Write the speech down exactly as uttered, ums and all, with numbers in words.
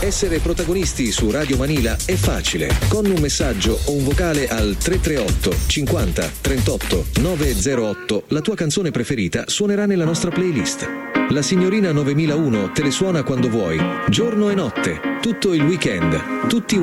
Essere protagonisti su Radio Manila è facile. Con un messaggio o un vocale al tre tre otto cinquanta trentotto novecentootto la tua canzone preferita suonerà nella nostra playlist. La signorina novemilauno te le suona quando vuoi, giorno e notte, tutto il weekend, tutti